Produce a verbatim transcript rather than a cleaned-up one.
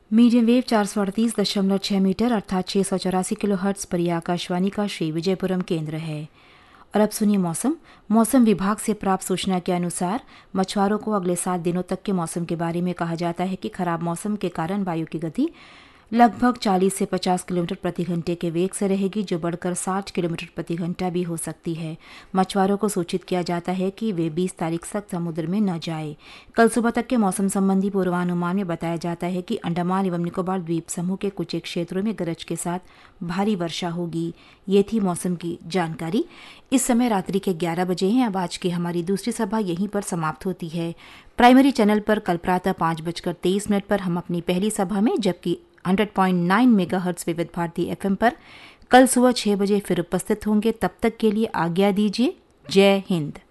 Medium wave चार सौ अड़तीस दशमलव छः मीटर अर्थात छः सौ चौरासी किलो हर्ट्स पर यह आकाशवाणी का श्री विजयपुरम केंद्र है। और अब सुनिए मौसम। मौसम विभाग से प्राप्त सूचना के अनुसार मछुआरों को अगले सात दिनों तक के मौसम के बारे में कहा जाता है कि खराब मौसम के कारण वायु की गति लगभग चालीस से पचास किलोमीटर प्रति घंटे के वेग से रहेगी, जो बढ़कर साठ किलोमीटर प्रति घंटा भी हो सकती है। मछुआरों को सूचित किया जाता है कि वे बीस तारीख तक समुद्र में न जाएं। कल सुबह तक के मौसम संबंधी पूर्वानुमान में बताया जाता है कि अंडमान एवं निकोबार द्वीप समूह के कुछ एक क्षेत्रों में गरज के साथ भारी वर्षा होगी। ये थी मौसम की जानकारी। इस समय रात्रि के ग्यारह बजे हैं। अब आज की हमारी दूसरी सभा यहीं पर समाप्त होती है। प्राइमरी चैनल पर कल प्रातः पाँच बजकर तेईस मिनट पर हम अपनी पहली सभा में, जबकि सौ पॉइंट नौ मेगाहर्ट्ज विविध भारती एफएम पर कल सुबह छह बजे फिर उपस्थित होंगे। तब तक के लिए आज्ञा दीजिए। जय हिंद।